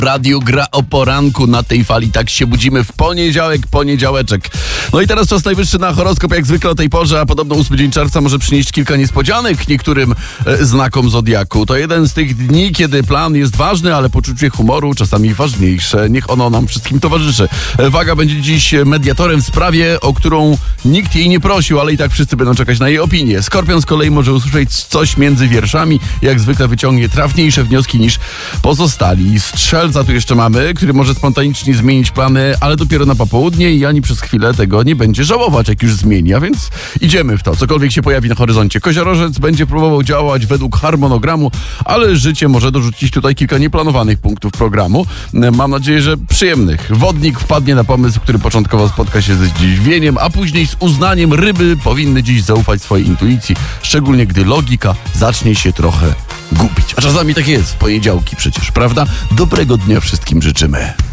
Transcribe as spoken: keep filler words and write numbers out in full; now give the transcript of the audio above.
Radio gra o poranku na tej fali. Tak się budzimy w poniedziałek, poniedziałeczek. No i teraz czas najwyższy na horoskop, jak zwykle o tej porze, a podobno ósmy dzień czerwca może przynieść kilka niespodzianek niektórym e, znakom zodiaku. To jeden z tych dni, kiedy plan jest ważny, ale poczucie humoru czasami ważniejsze. Niech ono nam wszystkim towarzyszy. E, Waga będzie dziś mediatorem w sprawie, o którą nikt jej nie prosił, ale i tak wszyscy będą czekać na jej opinię. Skorpion z kolei może usłyszeć coś między wierszami, jak zwykle wyciągnie trafniejsze wnioski niż pozostali. Strzelca tu jeszcze mamy, który może spontanicznie zmienić plany, ale dopiero na popołudnie i ani przez chwilę tego nie będzie żałować, jak już zmieni, a więc idziemy w to, cokolwiek się pojawi na horyzoncie. Koziorożec będzie próbował działać według harmonogramu, ale życie może dorzucić tutaj kilka nieplanowanych punktów programu. Mam nadzieję, że przyjemnych. Wodnik wpadnie na pomysł, który początkowo spotka się ze zdziwieniem, a później z uznaniem. Ryby powinny dziś zaufać swojej intuicji, szczególnie gdy logika zacznie się trochę gubić. A czasami tak jest w poniedziałki przecież, prawda? Dobrego dnia wszystkim życzymy.